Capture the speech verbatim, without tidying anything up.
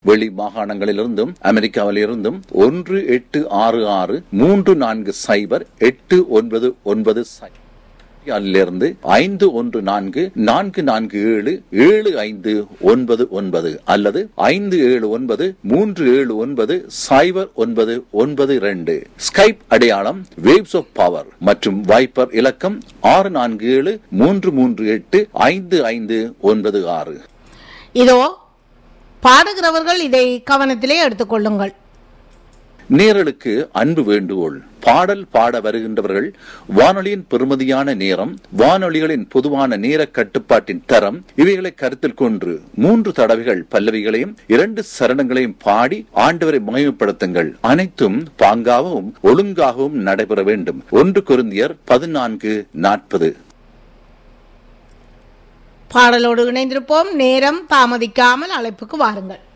வெளி மாகாணங்களிலிருந்தும் அமெரிக்காவிலிருந்தும் ஒன்று எட்டு ஆறு ஆறு மூன்று நான்கு சைபர் எட்டு ஒன்பது ஒன்பது இருந்து ஐந்து ஒன்று நான்கு நான்கு நான்கு ஏழு ஏழு ஐந்து ஒன்பது ஒன்பது அல்லது ஐந்து ஏழு ஒன்பது மூன்று ஏழு ஒன்பது சைபர் ஒன்பது ஒன்பது இரண்டு. ஸ்கைப் அடையாளம் வேவ்ஸ் ஆஃப் பவர் மற்றும் வைப்பர் இலக்கம் ஆறு நான்கு ஏழு மூன்று மூன்று எட்டு ஐந்து ஐந்து ஒன்பது ஆறு. இதோ பாடுகிறவர்கள் இதை கவனத்திலே எடுத்துக்கொள்ளுங்கள். நேரலுக்கு அன்பு வேண்டுகோள். பாடல் பாட வருகின்றவர்கள் வானொலியின் பெறுமதியான நேரம், வானொலிகளின் பொதுவான நேர கட்டுப்பாட்டின் தரம் இவைகளை கருத்தில் கொண்டு மூன்று தடவைகள் பல்லவிகளையும் இரண்டு சரணங்களையும் பாடி ஆண்டவரை மகிமைப்படுத்துங்கள். அனைத்தும் பாங்காகவும் ஒழுங்காகவும் நடைபெற வேண்டும். ஒன்று கொரிந்தியர் பதினான்கு நாற்பது. பாடலோடு இணைந்திருப்போம். நேரம் தாமதிக்காமல் அழைப்புக்கு வாருங்கள்.